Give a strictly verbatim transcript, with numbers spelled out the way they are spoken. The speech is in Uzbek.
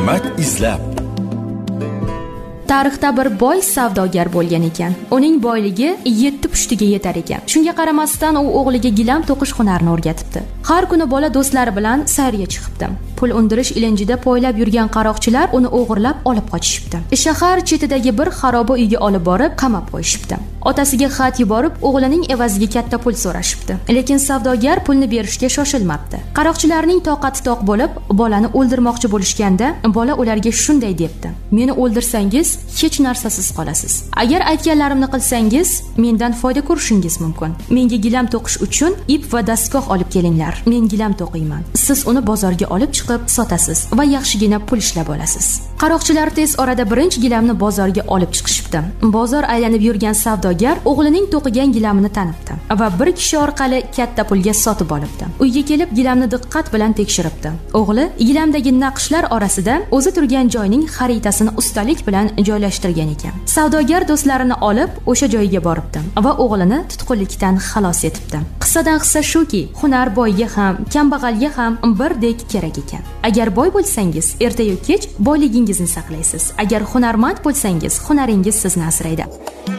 Hikmat izlab. Tarixda bir boy savdogar bo'lgan ekan. Uning boyligi yetti pushtiga yetar ekan. Shunga qaramasdan u o'g'liga gilam to'qish hunarini o'rgatibdi. Har kuni bola do'stlari bilan sayrga chiqibdi. Pul undirish ilinjida poylab yurgan qaroqchilar uni o'g'irlab olib qochishibdi. Shahar chetidagi bir xaroba uyga olib borib qamab qo'yishibdi. Otasiga xat yuborib, o'g'lining evaziga katta pul so'rashibdi. Lekin savdogar pulni berishga shoshilmabdi. Qaroqchilarning toqati toq bo'lib, bolani o'ldirmoqchi bo'lishganda, bola ularga shunday debdi: "Meni o'ldirsangiz, hech narsasiz qolasiz. Agar aytganlarimni qilsangiz, mendan foyda ko'rishingiz mumkin. Menga gilam to'qish uchun ip va dastgoh olib kelinglar. Men gilam to'qiyman. Siz uni bozorga olib chiqib sotasiz va yaxshigina pul ishlab olasiz." Qaroqchilar tez orada birinchi gilamni bozorga olib chiqishibdi. Bozor aylanib yurgan savdogar o'g'lining to'qigan gilamini tanibdi va bir kishi orqali katta pulga sotib olibdi. Uyga kelib gilamni diqqat bilan tekshiribdi. O'g'li gilamdagi naqshlar orasida o'zi turgan joyning xaritasini ustalik bilan joylashtirgan ekan. Savdogar do'stlarini olib o'sha joyga boribdi va o'g'lini tutqunlikdan xalos etibdi. Qissadan hissa shuki, hunar boyga ham, kambag'alga ham birdek kerak ekan. Agar boy bo'lsangiz, erta-yu kech boyligingizni saqlaysiz. Agar hunarmand bo'lsangiz, hunaringiz sizni asraydi.